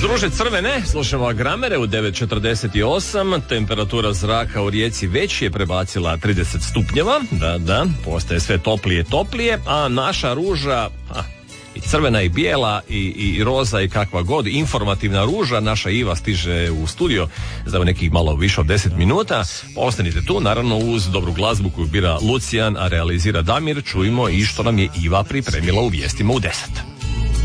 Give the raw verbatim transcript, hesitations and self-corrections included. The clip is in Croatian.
Iz ruže crvene slušamo Agramere u devet četrdeset osam. Temperatura zraka u Rijeci već je prebacila trideset stupnjeva. Da, da, postaje sve toplije, toplije. A naša ruža... A, i crvena i bijela i, i roza i kakva god informativna ruža, naša Iva stiže u studio za nekih malo više od deset minuta. Ostanite tu, naravno uz dobru glazbu koju bira Lucijan, a realizira Damir. Čujmo i što nam je Iva pripremila u vijestima u deset.